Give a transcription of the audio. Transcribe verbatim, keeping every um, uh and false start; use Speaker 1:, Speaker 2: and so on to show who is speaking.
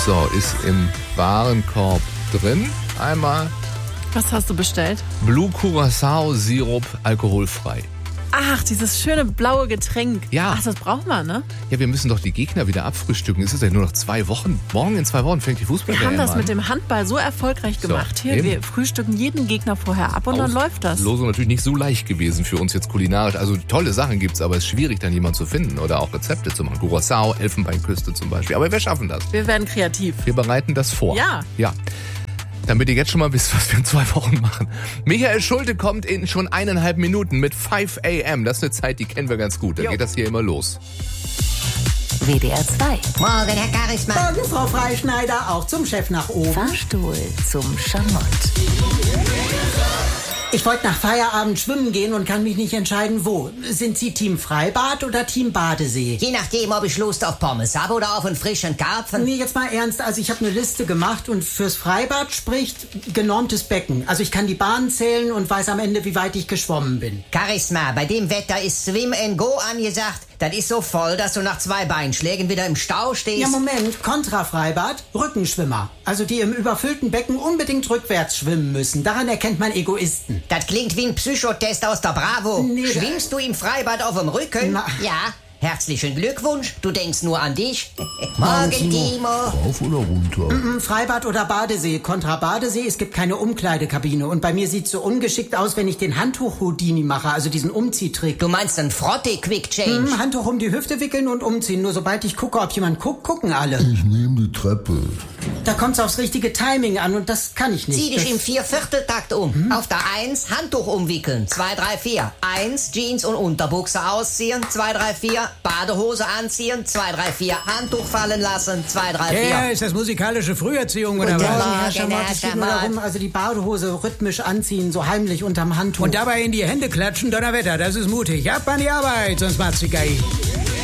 Speaker 1: So, ist im Warenkorb drin. Einmal
Speaker 2: Was hast du bestellt?
Speaker 1: Blue Curacao Sirup, alkoholfrei.
Speaker 2: Ach, dieses schöne blaue Getränk.
Speaker 1: Ja.
Speaker 2: Ach, das braucht man, ne?
Speaker 1: Ja, wir müssen doch die Gegner wieder abfrühstücken. Es ist ja nur noch zwei Wochen. Morgen in zwei Wochen fängt die Fußball
Speaker 2: Wir haben das
Speaker 1: an.
Speaker 2: mit dem Handball so erfolgreich gemacht.
Speaker 1: So,
Speaker 2: Hier,
Speaker 1: eben.
Speaker 2: wir frühstücken jeden Gegner vorher ab und dann läuft das.
Speaker 1: Auslosung natürlich nicht so leicht gewesen für uns jetzt kulinarisch. Also tolle Sachen gibt's, aber es ist schwierig, dann jemanden zu finden oder auch Rezepte zu machen. Curacao, Elfenbeinküste zum Beispiel. Aber wir schaffen das.
Speaker 2: Wir werden kreativ.
Speaker 1: Wir bereiten das vor.
Speaker 2: Ja.
Speaker 1: Ja. Damit ihr jetzt schon mal wisst, was wir in zwei Wochen machen. Michael Schulte kommt in schon eineinhalb Minuten mit fünf a m. Das ist eine Zeit, die kennen wir ganz gut. Da
Speaker 2: Jo.
Speaker 1: geht das hier immer los.
Speaker 3: W D R zwei.
Speaker 4: Morgen, Herr Charisma.
Speaker 5: Morgen, Frau Freischneider, auch zum Chef nach oben.
Speaker 3: Fahrstuhl zum Schamott.
Speaker 5: Ich wollte nach Feierabend schwimmen gehen und kann mich nicht entscheiden, wo. Sind Sie Team Freibad oder Team Badesee?
Speaker 4: Je nachdem, ob ich Lust auf Pommes habe oder auf einen frischen Karpfen.
Speaker 5: Nee, jetzt mal ernst. Also ich habe eine Liste gemacht und fürs Freibad spricht genormtes Becken. Also ich kann die Bahnen zählen und weiß am Ende, wie weit ich geschwommen bin.
Speaker 4: Charisma, bei dem Wetter ist Swim and Go angesagt. Das ist so voll, dass du nach zwei Beinschlägen wieder im Stau stehst.
Speaker 5: Ja, Moment. Kontrafreibad, Rückenschwimmer. Also die im überfüllten Becken unbedingt rückwärts schwimmen müssen. Daran erkennt man Egoisten.
Speaker 4: Das klingt wie ein Psychotest aus der Bravo.
Speaker 5: Nee,
Speaker 4: Schwimmst du im Freibad auf dem Rücken?
Speaker 5: Na.
Speaker 4: Ja. Herzlichen Glückwunsch, du denkst nur an dich. Morgen, Timo.
Speaker 6: Rauf oder runter?
Speaker 5: Mm, Freibad oder Badesee. Kontra Badesee, es gibt keine Umkleidekabine. Und bei mir sieht's so ungeschickt aus, wenn ich den Handtuch-Houdini mache, also diesen Umziehtrick.
Speaker 4: Du meinst einen Frotte-Quick-Change?
Speaker 5: Mm, Handtuch um die Hüfte wickeln und umziehen. Nur sobald ich gucke, ob jemand guckt, gucken alle.
Speaker 6: Ich nehme die Treppe.
Speaker 5: Da kommt's aufs richtige Timing an und das kann ich nicht.
Speaker 4: Zieh dich
Speaker 5: das
Speaker 4: im Viervierteltakt um. Hm? Auf der Eins Handtuch umwickeln. Zwei, drei, vier. Eins Jeans und Unterbuchse ausziehen. Zwei, drei, vier. Badehose anziehen. Zwei, drei, vier. Handtuch fallen lassen. Zwei, drei, vier.
Speaker 7: Ja, ist das musikalische Früherziehung oder
Speaker 5: Guten
Speaker 7: was?
Speaker 5: Morgen, Herr
Speaker 4: Morgen,
Speaker 5: Schamott.
Speaker 4: Herr
Speaker 5: Es geht nur
Speaker 4: Schamott.
Speaker 5: darum, also die Badehose rhythmisch anziehen, so heimlich unterm Handtuch.
Speaker 7: Und dabei in die Hände klatschen, Donnerwetter, das ist mutig. Ab an die Arbeit, sonst macht's die Geige.